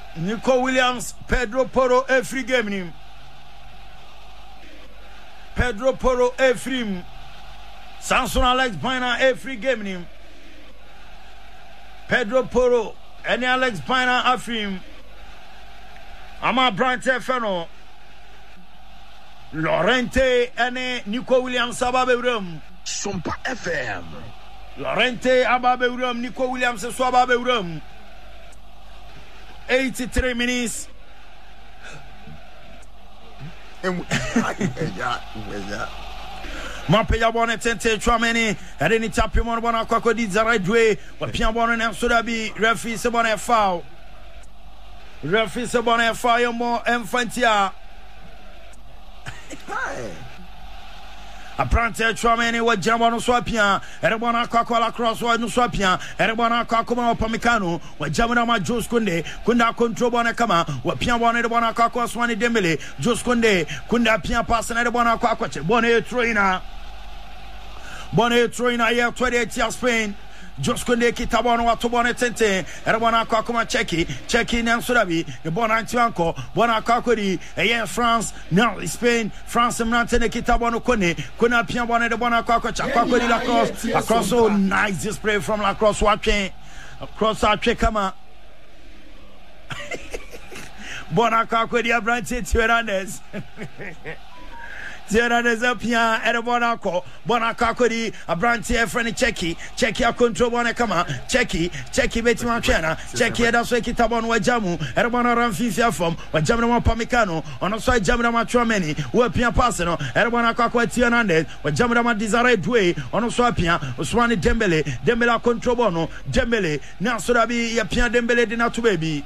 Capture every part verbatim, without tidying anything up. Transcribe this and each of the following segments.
Nico Williams, Pedro Porro, every game him. Pedro Porro, every Samson Alex Pina, every game him. Pedro Porro, and Alex Pina, Afrim. Ama Brante Feno. Lorente, and Nico Williams, Ababe Sumpa F M. Lorente, Ababe Nico Williams, Swababe eighty-three minutes. Mapia bonnet tente Trameni, and any tapimon bona kwako di zaradwe, but Piambon and Sudabi, referee Sabon foul. Referee Sabon foul more infantia. Aprante Trameni wa Jamano Swapia, Erebona Kakwala Cross wa Nuswapia, Erebona Kakuma Pamikano, wa Jamana ma Jos Kunde, Kunda control bona kama, wa Piambone de Bona Kakwa Swani Dembele, Jos Kunde, Kunda Pia pass and Erebona Kakwache, Bonne Trainer. Bonne Trainer here twenty-eight years Spain. Jos Kunde Kitabon wa Tobone Tente, Erebona Kakuma Cheki, Cheki Nam Sudabi, the Bona Antianko, Bona Kakodi, a France, now Spain, France and Nantene Kitabon Kone, Kuna Piambone de Bona Kakwacha, Kakodi Lacrosse, across so nice display from Lacrosse watching, across our Chekama. Bona Kakodi Abrante Hernandez. Hernandez up here at a Bonako, Bonakakodi, Abrante, friendly Cheki, Cheki a control Bonakama, Cheki, Cheki Betima Chena, Cheki Adasweki Tabon Wajamu, Erebona Ramfifia from, Wajamana Pamicano, on the side Jamana Trameni, Wapia Passano, Erebona Kakwati Hernandez, Wajamana Desire Dway, on the Swapia, Oswani Dembele, Dembele control Bono, Dembele, Nasodabi, Yapia Dembele, Dinatu baby.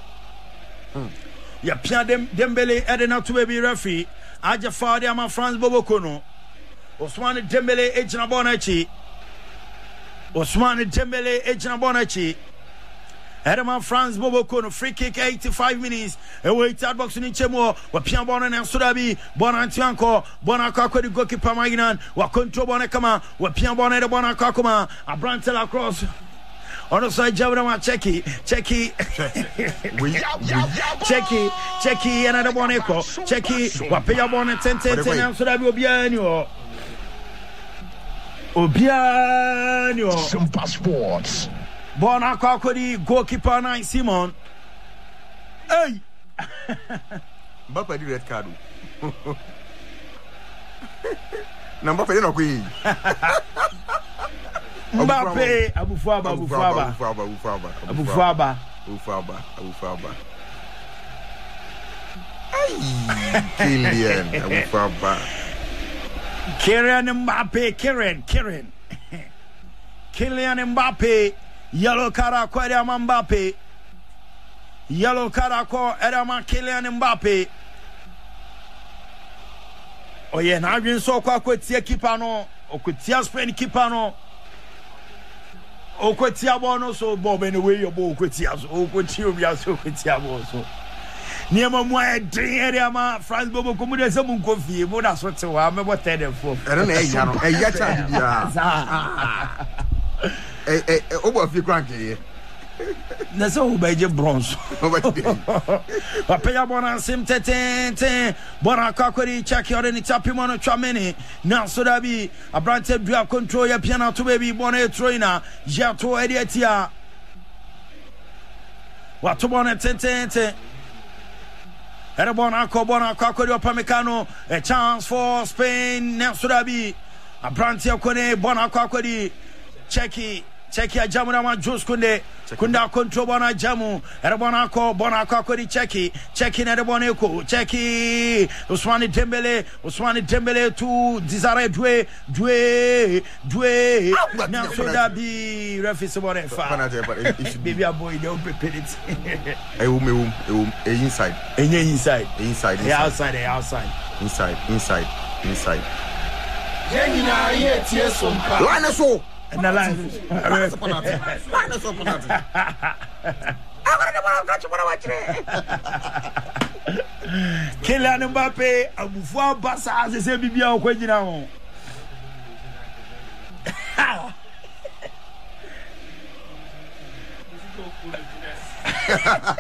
Yapia Dembele, Edinatu baby referee. Aja Fadi ama France Bobokono. Osmane Dembele ejina bonachi. Osmane Dembele ejina bonachi. Herman France Bobokono free kick eighty-five minutes. Away third box ni chemo. Wa pian bona na Sudabi. Bona antianko. Bona kako di goalkeeper Maginan. Wa control bona kama. Wa pian bona de bona kakoma. Abrante la cross. On the side, Javama Cheki, Cheki, Cheki, Cheki, another one echo, Cheki, Wapia Bonnet, ten ten, and so that will be annual. Obiano, some passports. Bona Kakodi, goalkeeper nine Simon. Hey, Bapa di red card. Number for the queen. Mbappe, Abu Faba, Abu Faba, Abu Faba, Abu Faba, Abu Faba, Abu Faba. Ay, Kylian, Abu Faba. Kylian Mbappe, Kylian, Kylian, Kylian Mbappe, yellow card kwa Edama Mbappe, yellow card kwa Edama Kylian Mbappe. Oh yeah, na adwin so kwa kwa tie keeper no, okutia Spain keeper no. Okwetia bono so bob anyway your bo okwetia so okwetia obia so okwetia bo so niema mo edin area ma France bobo komu de sem nkofie mo na so te wa me bo third and fourth ero na eya no eya cha bia eh eh obo fi crank ye na so obaje bronze Wapaya bona sim tete bona kakori check your ni tapimo no twameni na so da bi Abrante dua control ya piano to baby bona trainer ya to ediatia watu bona tete era bona ko bona kakori opamekano a chance for Spain na so da bi Abrante akone bona kakori cheki cheki ya jamu na ma Jos Kunde Kunda control bona jamu Erebona ko bona ko ko di cheki cheki na Erebona ko cheki Ousmane Dembele Ousmane Dembele to Desire Dwe Dwe Dwe na so da bi referee so bona fa baby boy dey prepare it eh um um um inside enye inside inside outside outside inside inside inside Yenina ye tie sompa line so na line line so penalty line so penalty agora de bola catch para watch Kylian Mbappe abufu abasa asese bibia okwagina ho